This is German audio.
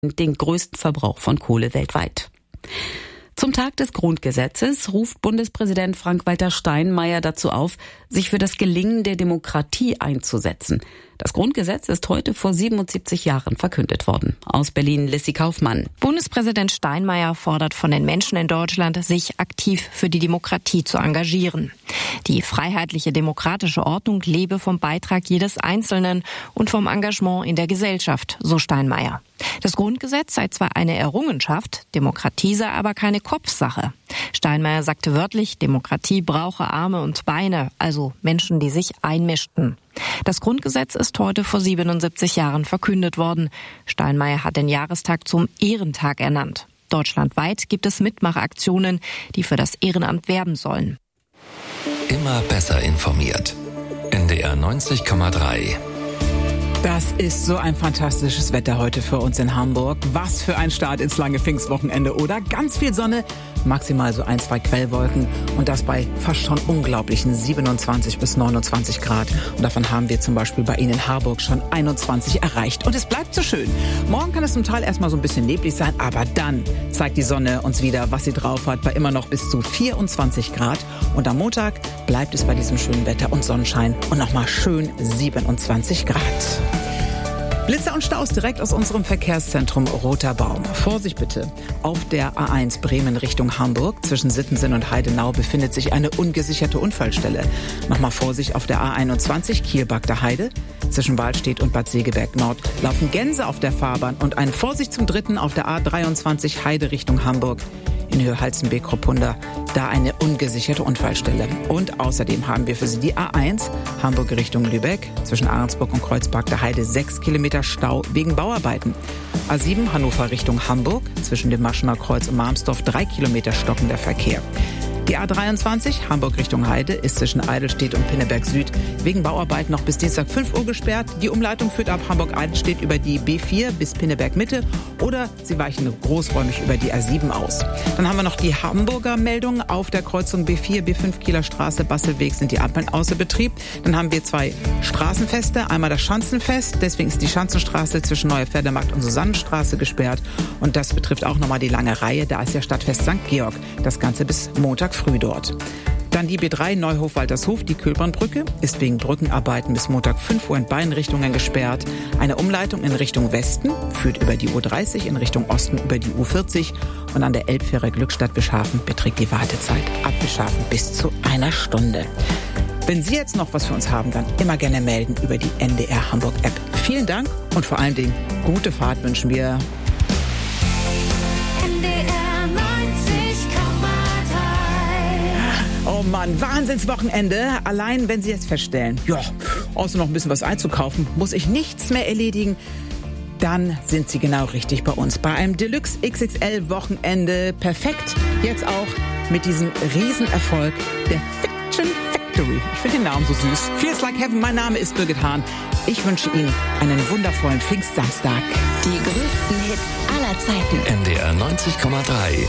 den größten Verbrauch von Kohle weltweit. Zum Tag des Grundgesetzes ruft Bundespräsident Frank-Walter Steinmeier dazu auf, sich für das Gelingen der Demokratie einzusetzen. Das Grundgesetz ist heute vor 77 Jahren verkündet worden. Aus Berlin Lissy Kaufmann. Bundespräsident Steinmeier fordert von den Menschen in Deutschland, sich aktiv für die Demokratie zu engagieren. Die freiheitliche demokratische Ordnung lebe vom Beitrag jedes Einzelnen und vom Engagement in der Gesellschaft, so Steinmeier. Das Grundgesetz sei zwar eine Errungenschaft, Demokratie sei aber keine Kopfsache. Steinmeier sagte wörtlich, Demokratie brauche Arme und Beine, also Menschen, die sich einmischten. Das Grundgesetz ist heute vor 77 Jahren verkündet worden. Steinmeier hat den Jahrestag zum Ehrentag ernannt. Deutschlandweit gibt es Mitmachaktionen, die für das Ehrenamt werben sollen. Immer besser informiert. NDR 90,3. Das ist so ein fantastisches Wetter heute für uns in Hamburg. Was für ein Start ins lange Pfingstwochenende, oder? Ganz viel Sonne, maximal so 1, 2 Quellwolken und das bei fast schon unglaublichen 27 bis 29 Grad. Und davon haben wir zum Beispiel bei Ihnen in Harburg schon 21 erreicht. Und es bleibt so schön. Morgen kann es zum Teil erstmal so ein bisschen neblig sein, aber dann zeigt die Sonne uns wieder, was sie drauf hat, bei immer noch bis zu 24 Grad. Und am Montag bleibt es bei diesem schönen Wetter und Sonnenschein und nochmal schön 27 Grad. Blitzer und Staus direkt aus unserem Verkehrszentrum Roter Baum. Vorsicht bitte. Auf der A1 Bremen Richtung Hamburg zwischen Sittensen und Heidenau befindet sich eine ungesicherte Unfallstelle. Nochmal Vorsicht auf der A21 Kiel-Bagder Heide. Zwischen Waldstedt und Bad Segeberg Nord laufen Gänse auf der Fahrbahn und eine Vorsicht zum Dritten auf der A23 Heide Richtung Hamburg. In Höhe Halstenbeek-Kruppunda, da eine ungesicherte Unfallstelle. Und außerdem haben wir für Sie die A1 Hamburg Richtung Lübeck, zwischen Ahrensburg und Kreuzberg der Heide 6 Kilometer Stau wegen Bauarbeiten. A7 Hannover Richtung Hamburg, zwischen dem Maschener Kreuz und Marmsdorf 3 Kilometer stockender Verkehr. Die A23 Hamburg Richtung Heide ist zwischen Eidelstedt und Pinneberg Süd wegen Bauarbeiten noch bis Dienstag 5 Uhr gesperrt. Die Umleitung führt ab Hamburg-Eidelstedt über die B4 bis Pinneberg Mitte oder Sie weichen großräumig über die A7 aus. Dann haben wir noch die Hamburger Meldung. Auf der Kreuzung B4, B5 Kieler Straße, Basselweg sind die Ampeln außer Betrieb. Dann haben wir 2 Straßenfeste. Einmal das Schanzenfest, deswegen ist die Schanzenstraße zwischen Neuer Pferdemarkt und Susannenstraße gesperrt. Und das betrifft auch nochmal die lange Reihe. Da ist ja Stadtfest St. Georg. Das Ganze bis Montag früh dort. Dann die B3 Neuhof-Waltershof, die Köhlbrandbrücke, ist wegen Brückenarbeiten bis Montag 5 Uhr in beiden Richtungen gesperrt. Eine Umleitung in Richtung Westen führt über die U30, in Richtung Osten über die U40 und an der Elbfähre Glückstadt-Wischhafen beträgt die Wartezeit ab Wischhafen bis zu 1 Stunde. Wenn Sie jetzt noch was für uns haben, dann immer gerne melden über die NDR Hamburg App. Vielen Dank und vor allen Dingen gute Fahrt wünschen wir. Oh Mann, Wahnsinnswochenende. Allein, wenn Sie jetzt feststellen, ja, außer noch ein bisschen was einzukaufen, muss ich nichts mehr erledigen, dann sind Sie genau richtig bei uns. Bei einem Deluxe XXL Wochenende. Perfekt. Jetzt auch mit diesem Riesenerfolg der Fiction Factory. Ich finde den Namen so süß. Feels like heaven. Mein Name ist Birgit Hahn. Ich wünsche Ihnen einen wundervollen Pfingstsamstag. Die größten Hits aller Zeiten. NDR 90,3.